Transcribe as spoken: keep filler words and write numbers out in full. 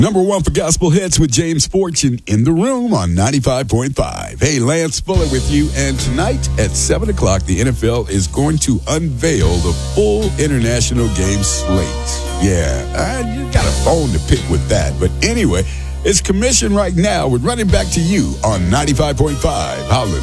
Number one for gospel hits with James Fortune in the room on ninety-five point five. Hey, Lance Fuller with you. And tonight at seven o'clock, the N F L is going to unveil the full international game slate. Yeah, uh, you got a phone to pick with that. But anyway, it's commissioned right now. We're running back to you on ninety-five point five. Hallelujah.